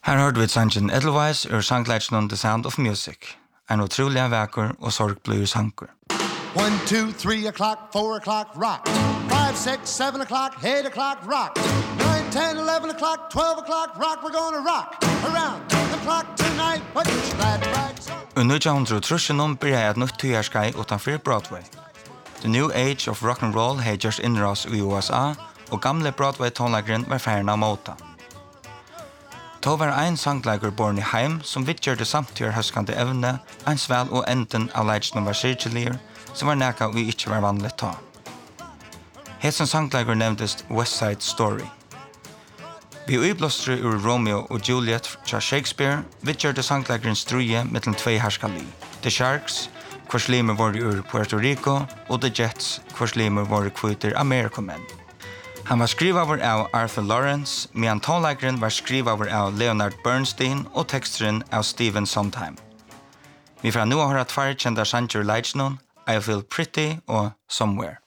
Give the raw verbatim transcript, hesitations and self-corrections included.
Her hørte vi sangen Edelweiss ur sangleitsen The Sound of Music. En utrolig vakker og sorgblyr sanger. One, two, three o'clock, four o'clock, rock. Five, six, seven o'clock, eight o'clock, rock. Nine, ten, eleven o'clock, twelve o'clock, rock. We're gonna rock around the clock tonight. Put your glad rags on. Og nitjan trusjennom byrja et nytt tygerskai utanfor Broadway. The New Age of Rock and Roll hei gjørst innras i U S A, og gamle Broadway-tonlagren var ferna av måta. Då var ein sanglager born i heim som vidgjørte samtidig høskande evne, ens vel og enden av leitsene var sirkelier, som var neka vi ikke var vanligt ta. Hesen sanglager nevntes West Side Story. Vi uiblåstre ur Romeo og Juliet fra Shakespeare vidgjørte sanglageren struje mittel tvei herskali. The Sharks, hvor slimer var ur Puerto Rico, og The Jets, hvor slimer var kviter Amerikomenn. Han var skrivaver av Arthur Lawrence, medan tonlageren var skrivaver av Leonard Bernstein og teksteren av Stephen Sondheim. Vi får nu ha hørt tvær kjenda sanger i leitsnon, I Feel Pretty og Somewhere.